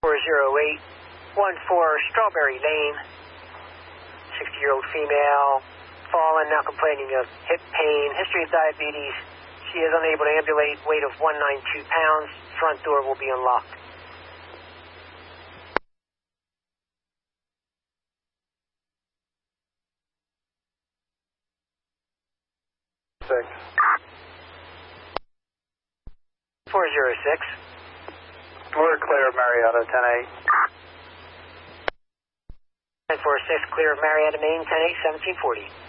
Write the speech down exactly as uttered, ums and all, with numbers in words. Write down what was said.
four zero eight one four Strawberry Lane. sixty-year-old female, fallen, now complaining of hip pain, history of diabetes. She is unable to ambulate, weight of one hundred ninety-two pounds. Front door will be unlocked. Six. four zero six. We're clear of Marietta, ten eight. ten four six, clear of Marietta, Maine, ten eight, seventeen forty.